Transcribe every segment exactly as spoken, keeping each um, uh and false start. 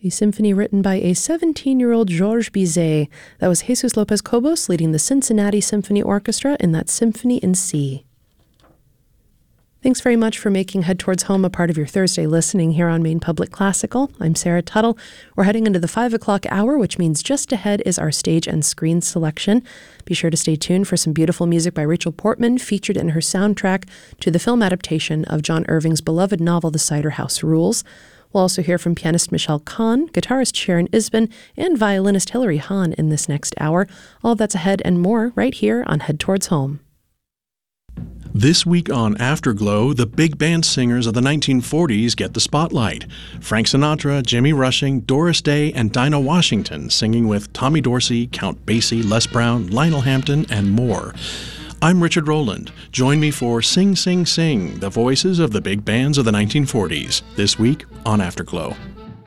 A symphony written by a seventeen-year-old Georges Bizet. That was Jesus Lopez Cobos leading the Cincinnati Symphony Orchestra in that Symphony in C. Thanks very much for making Head Towards Home a part of your Thursday listening here on Maine Public Classical. I'm Sarah Tuttle. We're heading into the five o'clock hour, which means just ahead is our stage and screen selection. Be sure to stay tuned for some beautiful music by Rachel Portman, featured in her soundtrack to the film adaptation of John Irving's beloved novel, The Cider House Rules. We'll also hear from pianist Michelle Kahn, guitarist Sharon Isbin, and violinist Hilary Hahn in this next hour. All of that's ahead and more right here on Head Towards Home. This week on Afterglow, the big band singers of the nineteen forties get the spotlight. Frank Sinatra, Jimmy Rushing, Doris Day, and Dinah Washington singing with Tommy Dorsey, Count Basie, Les Brown, Lionel Hampton, and more. I'm Richard Rowland. Join me for Sing, Sing, Sing, the voices of the big bands of the nineteen forties, this week on Afterglow.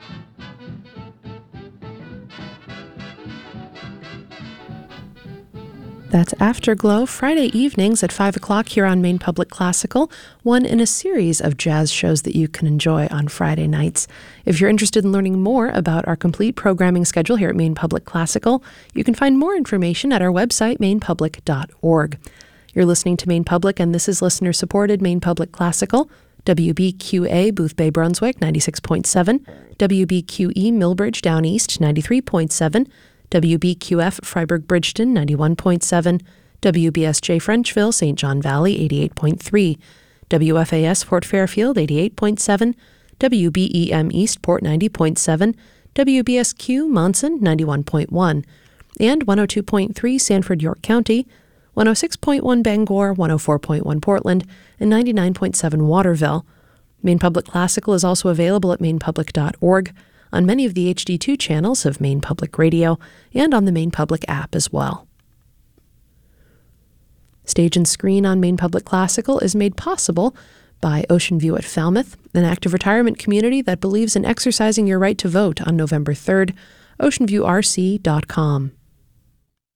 That's Afterglow, Friday evenings at five o'clock here on Maine Public Classical, one in a series of jazz shows that you can enjoy on Friday nights. If you're interested in learning more about our complete programming schedule here at Maine Public Classical, you can find more information at our website, maine public dot org. You're listening to Maine Public, and this is listener-supported Maine Public Classical, W B Q A Booth Bay Brunswick, ninety-six point seven, W B Q E Millbridge Down East, ninety-three point seven, W B Q F Freiburg Bridgeton, ninety-one point seven, W B S J Frenchville, Saint John Valley, eighty-eight point three, W F A S Fort Fairfield, eighty-eight point seven, W B E M Eastport, ninety point seven, W B S Q Monson, ninety-one point one, and one oh two point three Sanford, York County, one oh six point one Bangor, one oh four point one Portland, and ninety-nine point seven Waterville. Maine Public Classical is also available at maine public dot org, on many of the H D two channels of Maine Public Radio, and on the Maine Public app as well. Stage and Screen on Maine Public Classical is made possible by Ocean View at Falmouth, an active retirement community that believes in exercising your right to vote on November third, ocean view r c dot com.